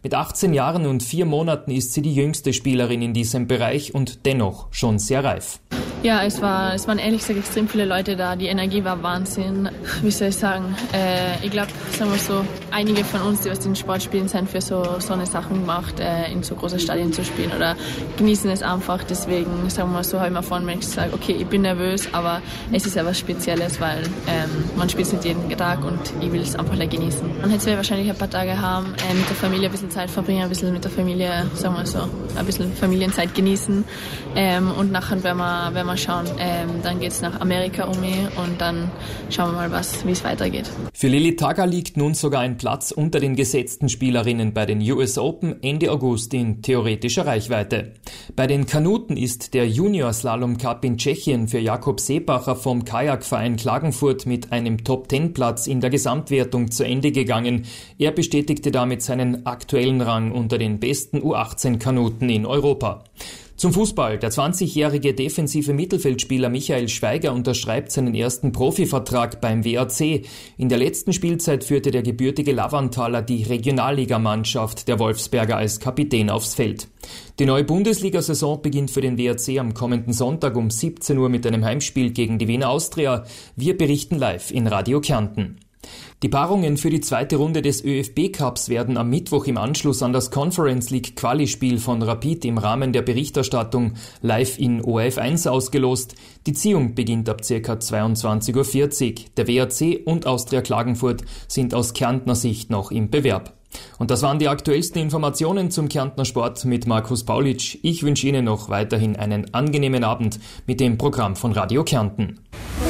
Mit 18 Jahren und 4 Monaten ist sie die jüngste Spielerin in diesem Bereich und dennoch schon sehr reif. Ja, es waren ehrlich gesagt extrem viele Leute da. Die Energie war Wahnsinn. Wie soll ich sagen? Ich glaube, sagen wir so, einige von uns, die was den Sport spielen, sind für so eine Sachen gemacht, in so große Stadien zu spielen oder genießen es einfach. Deswegen, sagen wir so, habe ich mir vorhin gesagt, okay, ich bin nervös, aber es ist ja was Spezielles, weil man spielt es nicht jeden Tag und ich will es einfach genießen. Und jetzt werde ich wahrscheinlich ein paar Tage haben, mit der Familie ein bisschen Zeit verbringen, ein bisschen mit der Familie, sagen wir so, ein bisschen Familienzeit genießen und nachher werden wir schauen. Dann geht es nach Amerika und dann schauen wir mal, wie es weitergeht. Für Lili Tagga liegt nun sogar ein Platz unter den gesetzten Spielerinnen bei den US Open Ende August in theoretischer Reichweite. Bei den Kanuten ist der Junior Slalom Cup in Tschechien für Jakob Seebacher vom Kajakverein Klagenfurt mit einem Top-10-Platz in der Gesamtwertung zu Ende gegangen. Er bestätigte damit seinen aktuellen Rang unter den besten U18-Kanuten in Europa. Zum Fußball. Der 20-jährige defensive Mittelfeldspieler Michael Schweiger unterschreibt seinen ersten Profivertrag beim WAC. In der letzten Spielzeit führte der gebürtige Lavanthaler die Regionalligamannschaft der Wolfsberger als Kapitän aufs Feld. Die neue Bundesliga-Saison beginnt für den WAC am kommenden Sonntag um 17 Uhr mit einem Heimspiel gegen die Wiener Austria. Wir berichten live in Radio Kärnten. Die Paarungen für die zweite Runde des ÖFB-Cups werden am Mittwoch im Anschluss an das Conference League Quali-Spiel von Rapid im Rahmen der Berichterstattung live in ORF1 ausgelost. Die Ziehung beginnt ab ca. 22.40 Uhr. Der WAC und Austria Klagenfurt sind aus Kärntner Sicht noch im Bewerb. Und das waren die aktuellsten Informationen zum Kärntner Sport mit Markus Paulitsch. Ich wünsche Ihnen noch weiterhin einen angenehmen Abend mit dem Programm von Radio Kärnten.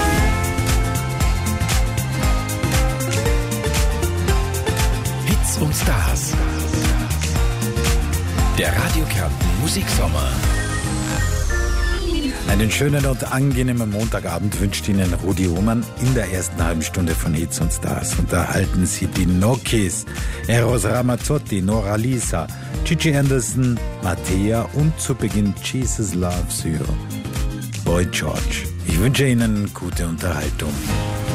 Und Stars. Der Radio Kärnten Musiksommer. Einen schönen und angenehmen Montagabend wünscht Ihnen Rudi Ohmann in der ersten halben Stunde von Hits und Stars. Und da erhalten Sie die Nokis, Eros Ramazzotti, Nora Lisa, Gigi Anderson, Mattea und zu Beginn Jesus Loves You, Boy George. Ich wünsche Ihnen gute Unterhaltung.